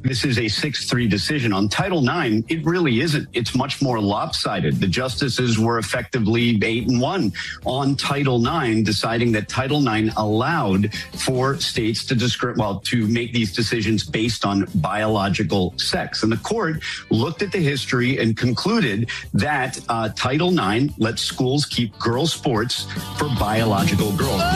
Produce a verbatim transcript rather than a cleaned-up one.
This is a six three decision. On Title nine, it really isn't. It's much more lopsided. The justices were effectively eight and one on Title nine, deciding that Title nine allowed for states to discri- well, to make these decisions based on biological sex. And the court looked at the history and concluded that uh, Title nine lets schools keep girls' sports for biological girls.